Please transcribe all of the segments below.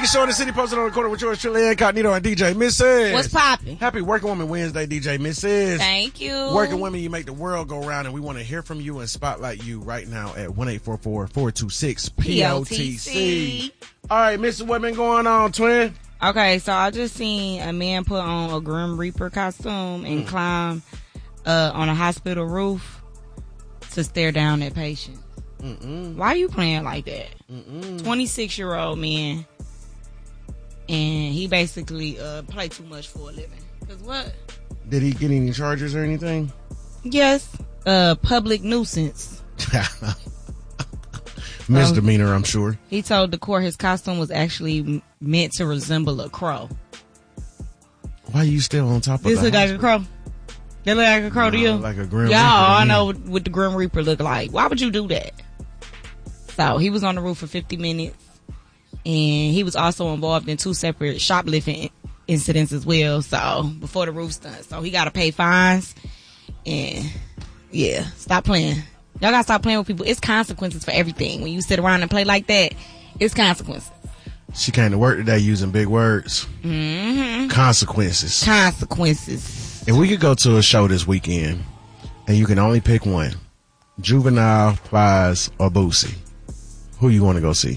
Biggest show in the city, posted on the corner with yours truly, Incognito and DJ Mrs. What's poppin'? Happy Working Woman Wednesday, DJ Mrs. Thank you. Working women, you make the world go round, and we want to hear from you and spotlight you right now at 1-844-426-POTC. All right, Mrs. What been going on, twin? Okay, so I just seen a man put on a Grim Reaper costume and climb on a hospital roof to stare down at patients. Why are you playing like that? 26-year-old man, and he basically play too much for a living. Cause what? Did he get any charges or anything? Yes, public nuisance. Misdemeanor, I'm sure. He told the court his costume was actually meant to resemble a crow. Why are you still on top of this? This look like a crow. That look like a crow to you? Like a Grim Reaper. Y'all all know what the Grim Reaper look like. Why would you do that? So he was on the roof for 50 minutes, and he was also involved in 2 separate shoplifting incidents as well. So before the roof's done, so he got to pay fines. And yeah, stop playing. Y'all gotta stop playing with people. It's consequences for everything. When you sit around and play like that, it's consequences. She came to work today using big words. Consequences. Consequences. If we could go to a show this weekend, and you can only pick one, Juvenile, Plies, or Boosie, who you want to go see?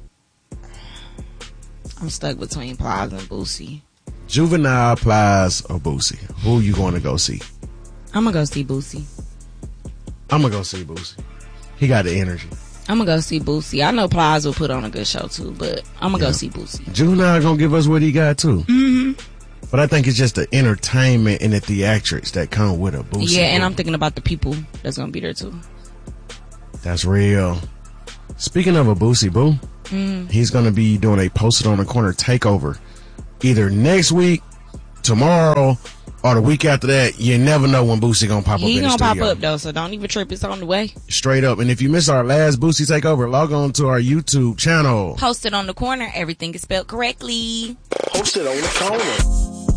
I'm stuck between Plies and Boosie. Juvenile, Plies, or Boosie, who you going to go see? I'm gonna go see Boosie. I'm gonna go see Boosie. He got the energy. I'm gonna go see Boosie. I know Plies will put on a good show too, but I'm gonna go see Boosie. Juvenile gonna give us what he got too. But I think it's just the entertainment and the theatrics that come with a Boosie. Yeah, and I'm thinking about the people that's gonna be there too. That's real. Speaking of a Boosie Boo, he's gonna be doing a Posted on the Corner takeover either next week, tomorrow, or the week after that. You never know when Boosie gonna pop up in the studio. He gonna pop up though, so don't even trip. It's on the way. Straight up. And if you missed our last Boosie takeover, log on to our YouTube channel. Posted on the Corner. Everything is spelled correctly. Posted on the Corner.